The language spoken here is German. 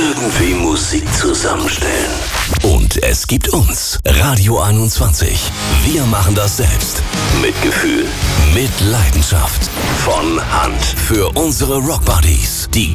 irgendwie Musik zusammenstellen. Und es gibt uns, Radio 21. Wir machen das selbst. Mit Gefühl, mit Leidenschaft. von Hand. Für unsere Rockbuddies, die